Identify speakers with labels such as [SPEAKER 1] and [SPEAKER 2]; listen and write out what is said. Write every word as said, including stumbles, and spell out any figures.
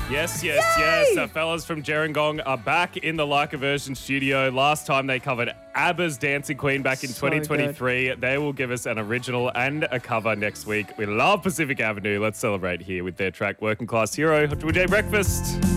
[SPEAKER 1] Yes, yes,
[SPEAKER 2] Yay!
[SPEAKER 1] yes. Our fellas from Gerringong are back in the Like a Version studio. Last time they covered ABBA's Dancing Queen back in
[SPEAKER 2] So
[SPEAKER 1] twenty twenty-three. They will give us an original and a cover next week. We love Pacific Avenue. Let's celebrate here with their track Working Class Hero. Triple J Breakfast.